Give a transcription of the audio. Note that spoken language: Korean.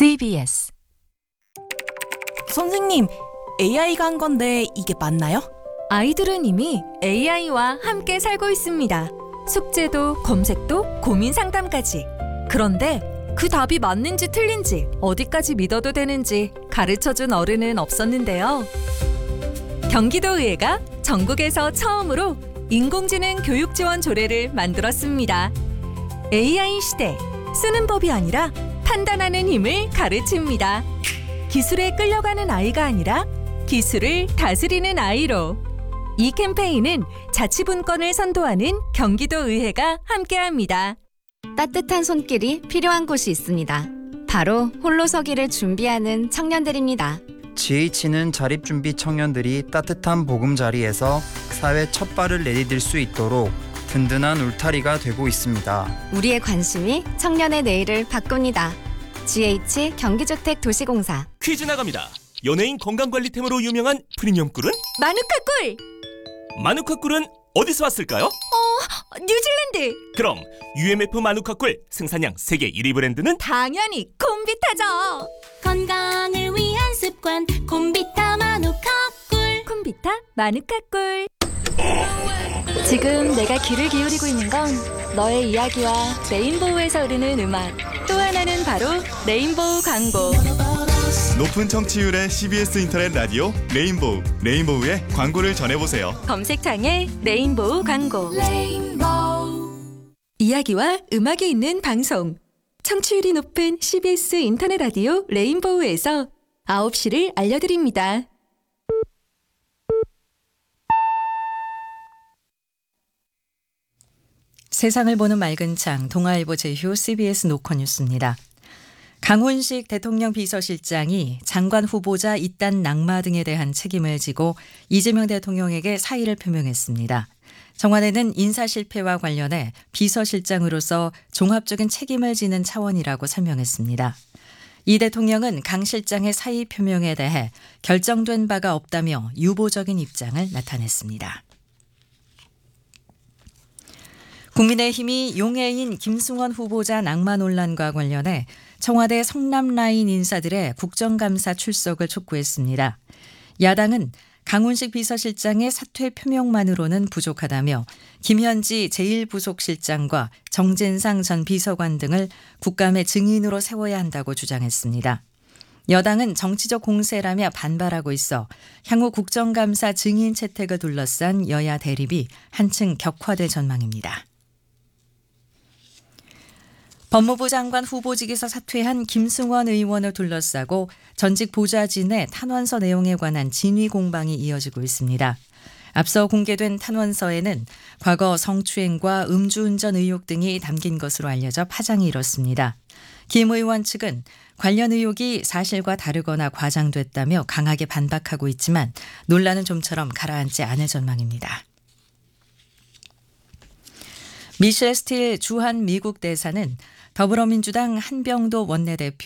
CBS. 선생님, AI가 한 건데 이게 맞나요? 아이들은 이미 AI와 함께 살고 있습니다. 숙제도 검색도 고민 상담까지. 그런데 그 답이 맞는지 틀린지 어디까지 믿어도 되는지 가르쳐준 어른은 없었는데요. 경기도의회가 전국에서 처음으로 인공지능 교육 지원 조례를 만들었습니다. AI 시대, 쓰는 법이 아니라 판단하는 힘을 가르칩니다. 기술에 끌려가는 아이가 아니라 기술을 다스리는 아이로. 이 캠페인은 자치분권을 선도하는 경기도의회가 함께합니다. 따뜻한 손길이 필요한 곳이 있습니다. 바로 홀로서기를 준비하는 청년들입니다. GH는 자립준비 청년들이 따뜻한 보금자리에서 사회 첫 발을 내디딜 수 있도록 든든한 울타리가 되고 있습니다. 우리의 관심이 청년의 내일을 바꿉니다. GH 경기주택도시공사. 퀴즈 나갑니다. 연예인 건강관리템으로 유명한 프리미엄 꿀은? 마누카 꿀! 마누카 꿀은 어디서 왔을까요? 뉴질랜드! 그럼 UMF 마누카 꿀 생산량 세계 1위 브랜드는? 당연히 콤비타죠! 건강을 위한 습관 콤비타 마누카 꿀. 콤비타 마누카 꿀. 지금 내가 귀를 기울이고 있는 건 너의 이야기와 레인보우에서 흐르는 음악. 또 하나는 바로 레인보우 광고. 높은 청취율의 CBS 인터넷 라디오 레인보우. 레인보우의 광고를 전해보세요. 검색창에 레인보우 광고. 이야기와 음악이 있는 방송. 청취율이 높은 CBS 인터넷 라디오 레인보우에서 9시를 알려드립니다. 세상을 보는 맑은 창, 동아일보 제휴 CBS 노컷뉴스입니다. 강훈식 대통령 비서실장이 장관 후보자 이딴 낙마 등에 대한 책임을 지고 이재명 대통령에게 사의를 표명했습니다. 청와대는 인사 실패와 관련해 비서실장으로서 종합적인 책임을 지는 차원이라고 설명했습니다. 이 대통령은 강 실장의 사의 표명에 대해 결정된 바가 없다며 유보적인 입장을 나타냈습니다. 국민의힘이 용해인 김승원 후보자 낙마 논란과 관련해 청와대 성남라인 인사들의 국정감사 출석을 촉구했습니다. 야당은 강훈식 비서실장의 사퇴 표명만으로는 부족하다며 김현지 제1부속실장과 정진상 전 비서관 등을 국감의 증인으로 세워야 한다고 주장했습니다. 여당은 정치적 공세라며 반발하고 있어 향후 국정감사 증인 채택을 둘러싼 여야 대립이 한층 격화될 전망입니다. 법무부 장관 후보직에서 사퇴한 김승원 의원을 둘러싸고 전직 보좌진의 탄원서 내용에 관한 진위 공방이 이어지고 있습니다. 앞서 공개된 탄원서에는 과거 성추행과 음주운전 의혹 등이 담긴 것으로 알려져 파장이 일었습니다. 김 의원 측은 관련 의혹이 사실과 다르거나 과장됐다며 강하게 반박하고 있지만 논란은 좀처럼 가라앉지 않을 전망입니다. 미셸 스틸 주한 미국 대사는 더불어민주당 한병도 원내대표